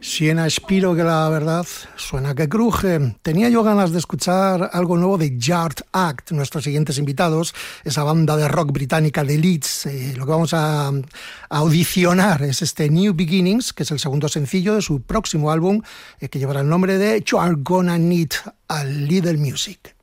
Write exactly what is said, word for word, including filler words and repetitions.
Siena Spiro, que la verdad suena que cruje. Tenía yo ganas de escuchar algo nuevo de Yard Act, nuestros siguientes invitados, esa banda de rock británica de Leeds. Eh, lo que vamos a, a audicionar es este New Beginnings, que es el segundo sencillo de su próximo álbum, eh, que llevará el nombre de You Are Gonna Need a Little Music.